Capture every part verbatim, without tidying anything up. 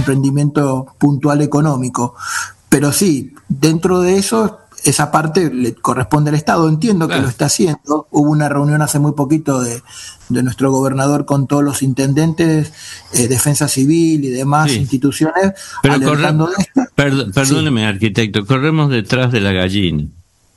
emprendimiento puntual económico. Pero sí, dentro de eso, esa parte le corresponde al Estado. Entiendo claro. que lo está haciendo. Hubo una reunión hace muy poquito de, de nuestro gobernador con todos los intendentes, eh, Defensa Civil y demás sí. instituciones. Pero alertando corre, de esto. Perd, perdóneme, sí. arquitecto, corremos detrás de la gallina.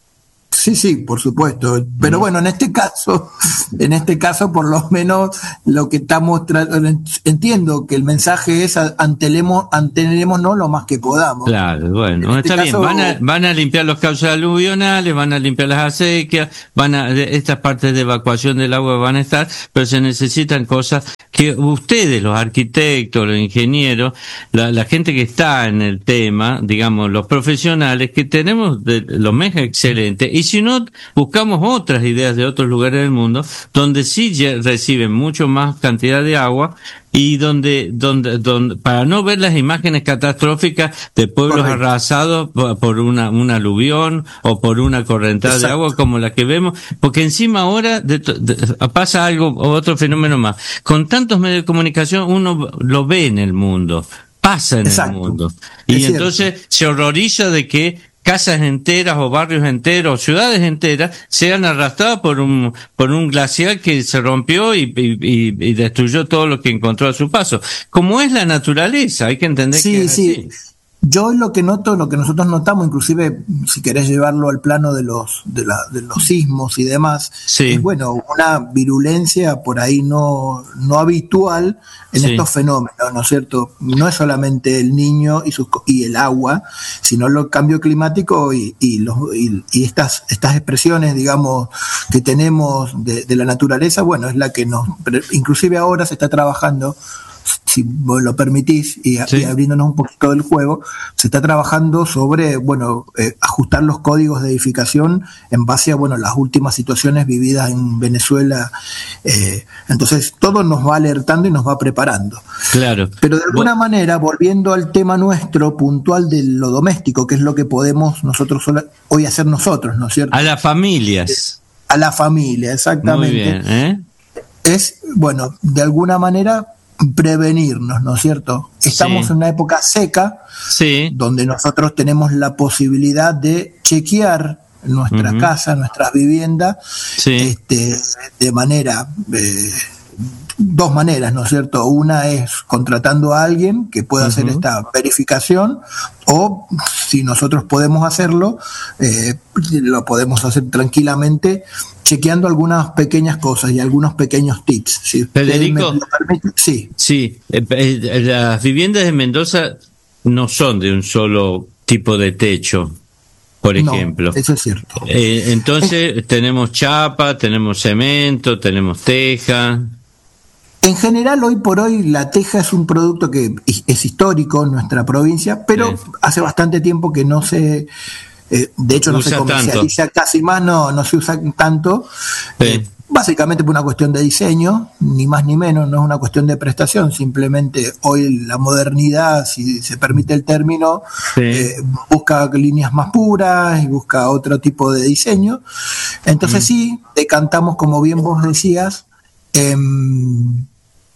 Sí, sí, por supuesto. Pero bueno, en este caso, en este caso, por lo menos, lo que estamos tratando, entiendo que el mensaje es antelemos, antelémonos lo más que podamos. Claro, bueno, este está caso, bien. Van a, van a limpiar los cauces aluvionales, van a limpiar las acequias, van a, estas partes de evacuación del agua van a estar, pero se necesitan cosas que ustedes, los arquitectos, los ingenieros, la, la gente que está en el tema, digamos, los profesionales, que tenemos de, los megas excelentes, y si no, buscamos otras ideas de otros lugares del mundo, donde sí reciben mucho más cantidad de agua, y donde, donde, donde, para no ver las imágenes catastróficas de pueblos Correcto. arrasados por una, un aluvión o por una correntada Exacto. de agua como la que vemos, porque encima ahora de, de, pasa algo, otro fenómeno más. Con tantos medios de comunicación uno lo ve en el mundo, pasa en Exacto. el mundo. Y es entonces cierto. se horroriza de que casas enteras o barrios enteros, ciudades enteras, sean arrastradas por un por un glaciar que se rompió y, y, y destruyó todo lo que encontró a su paso. Como es la naturaleza, hay que entender sí, que es sí. así. Yo lo que noto, lo que nosotros notamos, inclusive si querés llevarlo al plano de los de, la, de los sismos y demás, sí. es bueno, una virulencia por ahí no no habitual en sí. estos fenómenos, ¿no es cierto? No es solamente el niño y sus y el agua, sino el cambio climático y y los y, y estas estas expresiones, digamos, que tenemos de, de la naturaleza, bueno, es la que nos, inclusive ahora se está trabajando, si vos lo permitís, y, sí. y abriéndonos un poquito del juego, se está trabajando sobre, bueno, eh, ajustar los códigos de edificación en base a, bueno, las últimas situaciones vividas en Venezuela. Eh, entonces, todo nos va alertando y nos va preparando. Claro. Pero de alguna bueno. manera, volviendo al tema nuestro, puntual de lo doméstico, que es lo que podemos nosotros hoy hacer nosotros, ¿no es cierto? A las familias. A la familia, exactamente. Muy bien, ¿eh? Es, bueno, de alguna manera prevenirnos, ¿no es cierto? Estamos sí. en una época seca, sí. donde nosotros tenemos la posibilidad de chequear nuestra uh-huh. casa, nuestras viviendas, sí. este, de manera, eh, dos maneras, ¿no es cierto? Una es contratando a alguien que pueda uh-huh. hacer esta verificación, o si nosotros podemos hacerlo, eh, lo podemos hacer tranquilamente, chequeando algunas pequeñas cosas y algunos pequeños tips. Si Federico, me lo permite, sí. Sí, eh, eh, las viviendas de Mendoza no son de un solo tipo de techo, por ejemplo. No, eso es cierto. Eh, entonces es... tenemos chapa, tenemos cemento, tenemos teja. En general, hoy por hoy, la teja es un producto que es histórico en nuestra provincia, pero sí. hace bastante tiempo que no se... Eh, de hecho no usa se comercializa tanto. Casi más, no, no se usa tanto, sí. eh, básicamente por una cuestión de diseño, ni más ni menos, no es una cuestión de prestación, simplemente hoy la modernidad, si se permite el término, sí. eh, busca líneas más puras y busca otro tipo de diseño, entonces mm. sí, decantamos, como bien vos decías, en,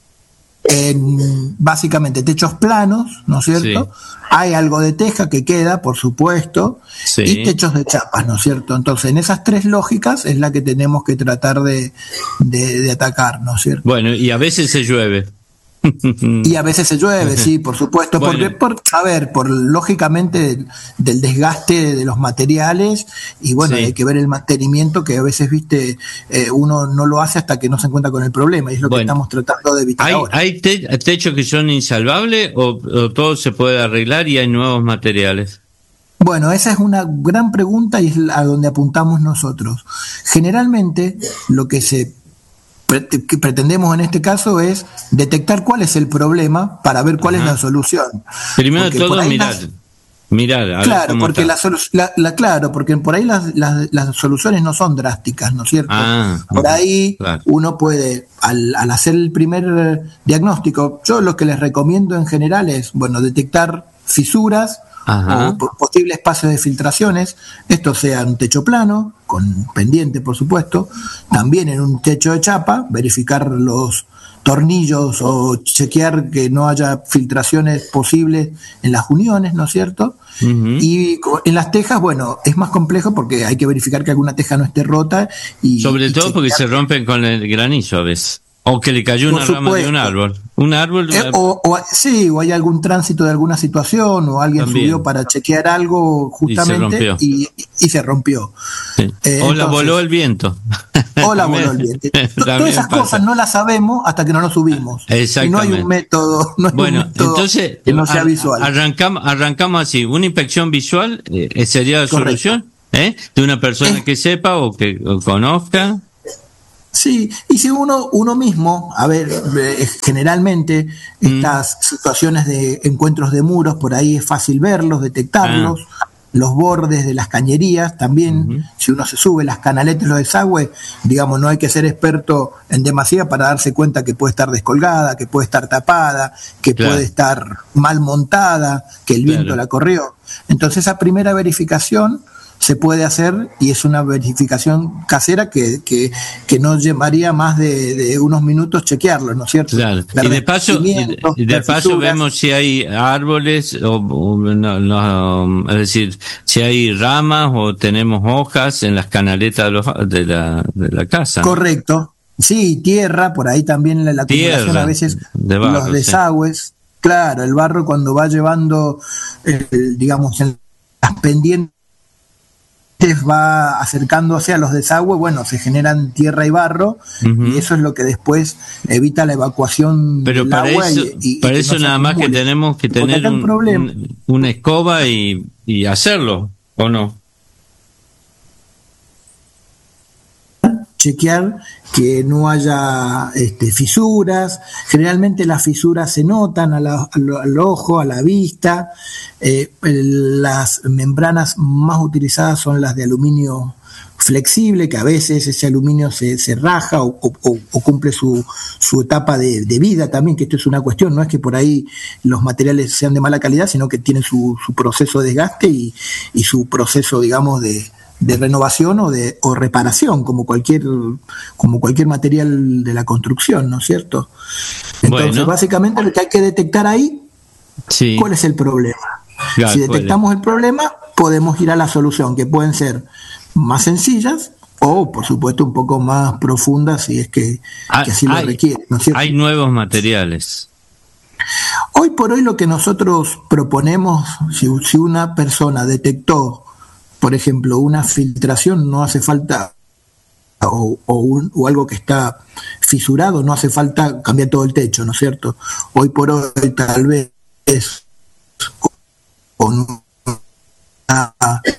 en básicamente techos planos, ¿no es cierto? Sí. Hay algo de teja que queda, por supuesto, sí. y techos de chapas, ¿no es cierto? Entonces, en esas tres lógicas es la que tenemos que tratar de, de, de atacar, ¿no es cierto? Bueno, y a veces se llueve. Y a veces se llueve, sí, por supuesto, bueno. porque, por, a ver, por lógicamente del desgaste de los materiales, y bueno, sí. hay que ver el mantenimiento que a veces, viste, eh, uno no lo hace hasta que no se encuentra con el problema, y es lo bueno. que estamos tratando de evitar ¿Hay, ahora. ¿Hay te- techos que son insalvables o, o todo se puede arreglar y hay nuevos materiales? Bueno, esa es una gran pregunta y es a donde apuntamos nosotros. Generalmente, lo que se que pretendemos en este caso es detectar cuál es el problema para ver cuál Ajá. es la solución. Primero de todo, mirar. Las... Mirar, a claro, ver porque la, la, la, claro, porque por ahí las, las, las soluciones no son drásticas, ¿no es cierto? Ah, por ahí claro. uno puede, al, al hacer el primer diagnóstico, yo lo que les recomiendo en general es, bueno, detectar fisuras, Ajá. o posibles espacios de filtraciones, esto sea un techo plano, con pendiente por supuesto, también en un techo de chapa, verificar los tornillos o chequear que no haya filtraciones posibles en las uniones, ¿no es cierto? Uh-huh. Y en las tejas, bueno, es más complejo porque hay que verificar que alguna teja no esté rota. Y, Sobre y todo porque se rompen con el granizo a veces. O que le cayó una rama de un árbol. Un árbol. Eh, o, o, sí, o hay algún tránsito de alguna situación, o alguien También. subió para chequear algo justamente y se rompió. Y, y se rompió. Sí. Eh, o entonces, la voló el viento. O la voló el viento. Todas esas pasa. cosas no las sabemos hasta que no nos subimos. Exactamente. Y no hay un método, no hay bueno, un método entonces, que no sea visual. Arrancamos, arrancamos así. Una inspección visual eh, sería la Correcto. solución ¿eh? de una persona eh. que sepa o que o conozca. Sí, y si uno uno mismo, a ver, eh, generalmente mm. estas situaciones de encuentros de muros, por ahí es fácil verlos, detectarlos, ah. los bordes de las cañerías también, uh-huh. si uno se sube, las canaletas, los desagües, digamos, no hay que ser experto en demasía para darse cuenta que puede estar descolgada, que puede estar tapada, que claro. puede estar mal montada, que el viento claro. la corrió. Entonces esa primera verificación se puede hacer y es una verificación casera que, que, que no llevaría más de, de unos minutos chequearlo, ¿no es cierto? Claro. Y de paso, y de paso vemos si hay árboles o, o no, no, es decir, si hay ramas o tenemos hojas en las canaletas de, los, de, la, de la casa. Correcto. Sí, tierra, por ahí también la, la acumulación a veces de barro, los desagües. Sí. Claro, el barro cuando va llevando, el, digamos, en las pendientes va acercándose a los desagües, bueno, se generan tierra y barro, uh-huh. y eso es lo que después evita la evacuación Pero del para agua. Eso, y, y, para y eso no nada más que tenemos que tener un, un, una escoba y, y hacerlo, ¿o no? Chequear que no haya este, fisuras. Generalmente las fisuras se notan a la, a lo, al ojo, a la vista. Eh, las membranas más utilizadas son las de aluminio flexible, que a veces ese aluminio se, se raja o, o, o cumple su, su etapa de, de vida también, que esto es una cuestión, no es que por ahí los materiales sean de mala calidad, sino que tienen su, su proceso de desgaste y, y su proceso, digamos, de de renovación o de o reparación, como cualquier como cualquier material de la construcción, ¿no es cierto? Entonces, bueno. básicamente lo que hay que detectar ahí, sí. ¿cuál es el problema? Ya, si detectamos puede. el problema, podemos ir a la solución, que pueden ser más sencillas o, por supuesto, un poco más profundas si es que, hay, que así lo hay, requiere, ¿no es cierto? Hay nuevos materiales. Hoy por hoy lo que nosotros proponemos, si, si una persona detectó, por ejemplo, una filtración, no hace falta, o, o, un, o algo que está fisurado, no hace falta cambiar todo el techo, ¿no es cierto? Hoy por hoy tal vez con una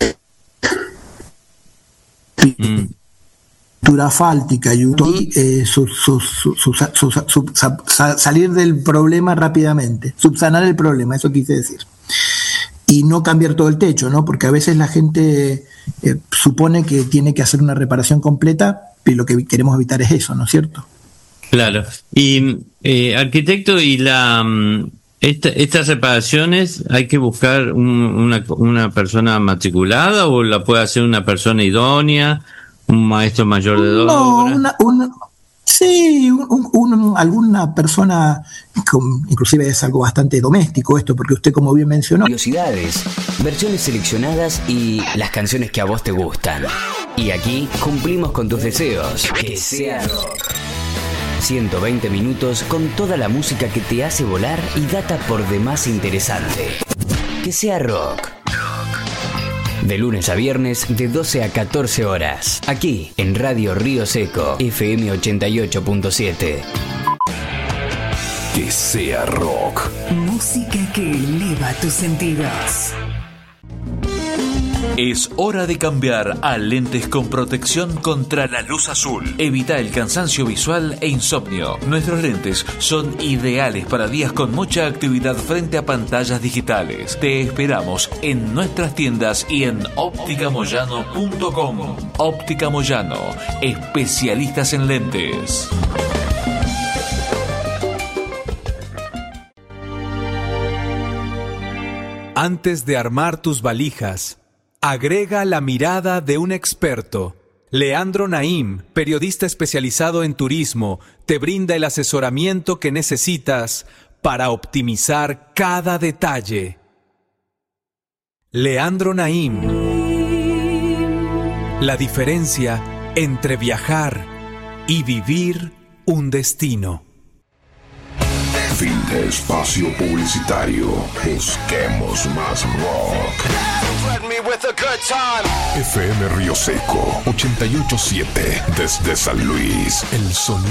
pintura asfáltica y, eh, su, su, su, su, su, su, su, salir del problema rápidamente, subsanar el problema, eso quise decir. Y no cambiar todo el techo, ¿no? Porque a veces la gente eh, supone que tiene que hacer una reparación completa y lo que queremos evitar es eso, ¿no es cierto? Claro. Y, eh, arquitecto, ¿y la esta, estas reparaciones hay que buscar un, una, una persona matriculada o la puede hacer una persona idónea, un maestro mayor de obra? No, una... una Sí, un, un, alguna persona, con, inclusive es algo bastante doméstico esto, porque usted, como bien mencionó, curiosidades, versiones seleccionadas y las canciones que a vos te gustan. Y aquí cumplimos con tus deseos. Que sea rock. ciento veinte minutos con toda la música que te hace volar y data por demás interesante. Que sea rock. De lunes a viernes de doce a catorce horas. Aquí en Radio Río Seco, F M ochenta y ocho punto siete. Que sea rock. Música que eleva tus sentidos. Es hora de cambiar a lentes con protección contra la luz azul. Evita el cansancio visual e insomnio. Nuestros lentes son ideales para días con mucha actividad frente a pantallas digitales. Te esperamos en nuestras tiendas y en óptica moyano punto com. Óptica Moyano, especialistas en lentes. Antes de armar tus valijas, agrega la mirada de un experto. Leandro Naim, periodista especializado en turismo, te brinda el asesoramiento que necesitas para optimizar cada detalle. Leandro Naim. La diferencia entre viajar y vivir un destino. Fin de espacio publicitario. Busquemos más rock. F M Río Seco ochenta y ocho punto siete desde San Luis. El sonido